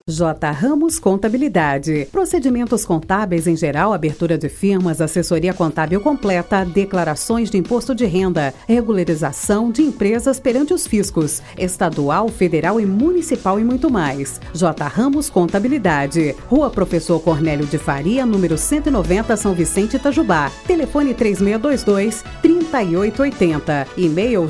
J. Ramos Contabilidade. Procedimentos contábeis em geral, abertura de firmas, assessoria contábil completa, declarações de imposto de renda, regularização de empresas perante os fiscos, estadual, federal e municipal e muito mais. J. Ramos Contabilidade. Rua Professor Cornélio de Faria, número 190, São Vicente, Itajubá. Telefone 3622-3880. E-mail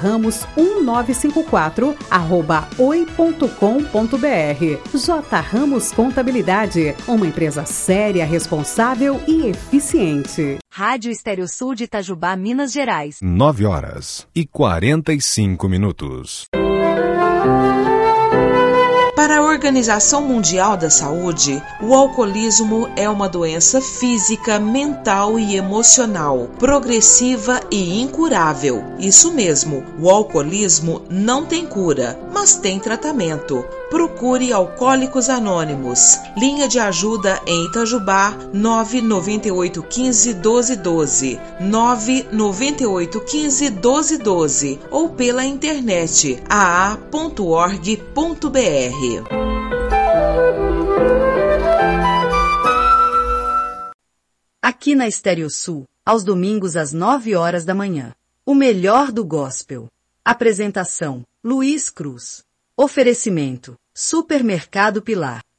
jramos1954@oi.com.br. J. Ramos Contabilidade, uma empresa séria, responsável e eficiente. Rádio Estéreo-Sul de Itajubá, Minas Gerais. 9h45. Para a Organização Mundial da Saúde, o alcoolismo é uma doença física, mental e emocional, progressiva e incurável. Isso mesmo, o alcoolismo não tem cura, mas tem tratamento. Procure Alcoólicos Anônimos. Linha de ajuda em Itajubá, 99815-1212, 99815-1212 ou pela internet aa.org.br. Aqui na Estéreo-Sul, aos domingos às 9h da manhã. O melhor do gospel. Apresentação: Luiz Cruz. Oferecimento: Supermercado Pilar.